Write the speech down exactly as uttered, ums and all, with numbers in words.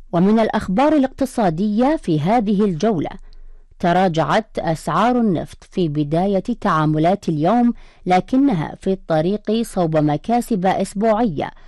ومن الأخبار الاقتصادية في هذه الجولة: تراجعت أسعار النفط في بداية تعاملات اليوم، لكنها في الطريق صوب مكاسب أسبوعية